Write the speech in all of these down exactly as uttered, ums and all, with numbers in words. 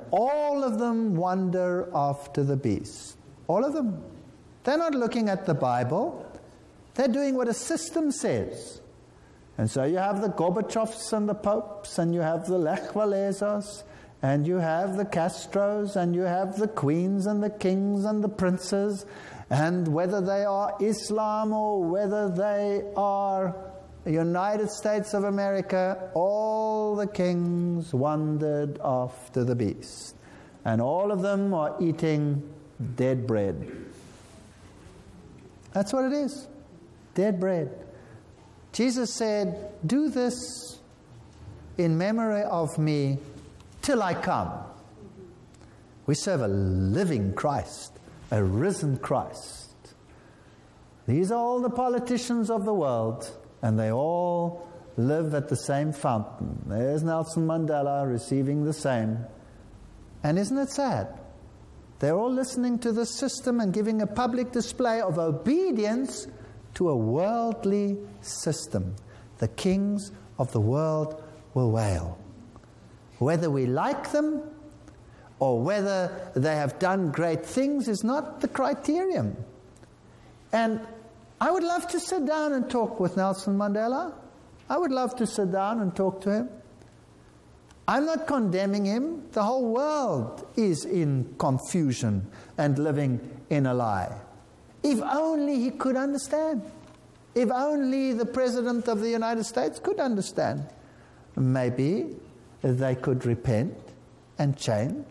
all of them wander after the beast. All of them. They're not looking at the Bible. They're doing what a system says. And so you have the Gorbachevs and the popes, and you have the Lech Walesas, and you have the Castros, and you have the queens and the kings and the princes, and whether they are Islam or whether they are United States of America, all the kings wandered after the beast. And all of them are eating dead bread. That's what it is. Dead bread. Jesus said, do this in memory of me till I come. We serve a living Christ, a risen Christ. These are all the politicians of the world, and they all live at the same fountain. There's Nelson Mandela receiving the same. And isn't it sad? They're all listening to the system and giving a public display of obedience to a worldly system. The kings of the world will wail. Whether we like them or whether they have done great things is not the criterion. And I would love to sit down and talk with Nelson Mandela. I would love to sit down and talk to him. I'm not condemning him. The whole world is in confusion and living in a lie. If only he could understand. If only the President of the United States could understand. Maybe they could repent and change.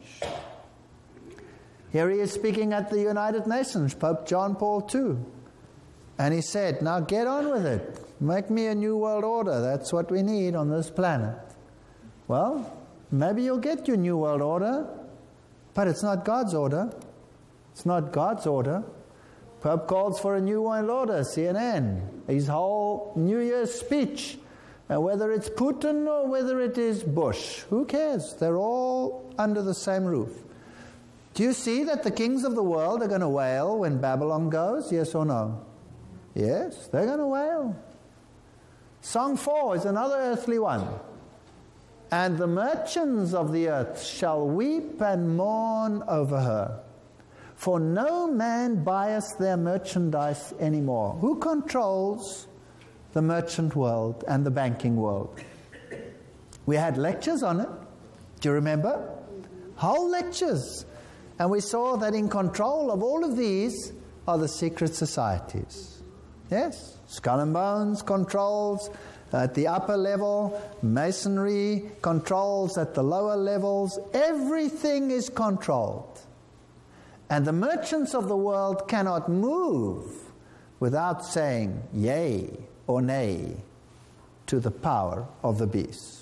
Here he is speaking at the United Nations, Pope John Paul the Second. And he said, now get on with it. Make me a new world order. That's what we need on this planet. Well, maybe you'll get your new world order, but it's not God's order. It's not God's order. Pope calls for a new world order, C N N. His whole New Year's speech. And whether it's Putin or whether it is Bush, who cares? They're all under the same roof. Do you see that the kings of the world are going to wail when Babylon goes? Yes or no? Yes, they're going to wail. Song four is another earthly one. And the merchants of the earth shall weep and mourn over her. For no man buyeth their merchandise anymore. Who controls the merchant world and the banking world? We had lectures on it. Do you remember? Whole lectures. And we saw that in control of all of these are the secret societies. Yes, Skull and Bones controls at the upper level, Masonry controls at the lower levels. Everything is controlled. And the merchants of the world cannot move without saying yea or nay to the power of the beast.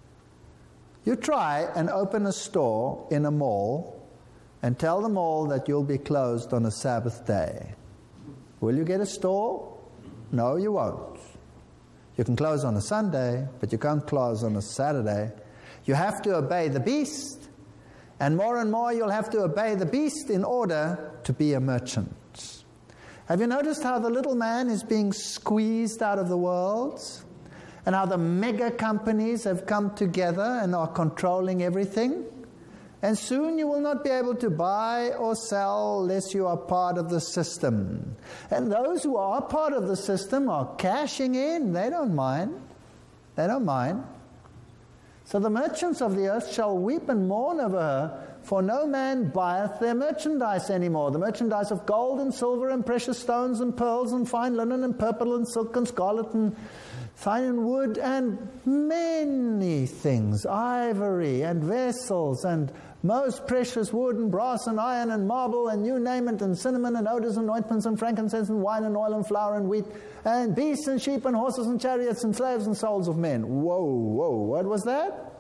You try and open a store in a mall and tell them all that you'll be closed on a Sabbath day. Will you get a store? No, you won't. You can close on a Sunday, but you can't close on a Saturday. You have to obey the beast, and more and more you'll have to obey the beast in order to be a merchant. Have you noticed how the little man is being squeezed out of the world? And how the mega companies have come together and are controlling everything? And soon you will not be able to buy or sell unless you are part of the system. And those who are part of the system are cashing in. They don't mind. They don't mind. So the merchants of the earth shall weep and mourn over her, for no man buyeth their merchandise anymore. The merchandise of gold and silver and precious stones and pearls and fine linen and purple and silk and scarlet and fine wood and many things, ivory and vessels and most precious wood and brass and iron and marble and you name it, and cinnamon and odors and ointments and frankincense and wine and oil and flour and wheat and beasts and sheep and horses and chariots and slaves and souls of men. Whoa, whoa, what was that?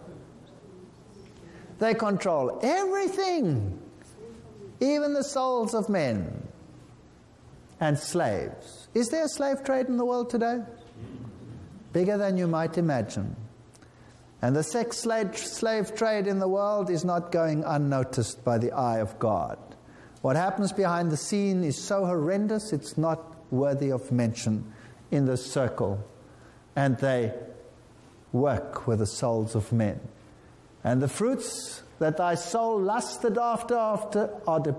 They control everything, even the souls of men and slaves. Is there a slave trade in the world today? Bigger than you might imagine. And the sex slave, slave trade in the world is not going unnoticed by the eye of God. What happens behind the scene is so horrendous, it's not worthy of mention in this circle. And they work with the souls of men. And the fruits that thy soul lusted after, after are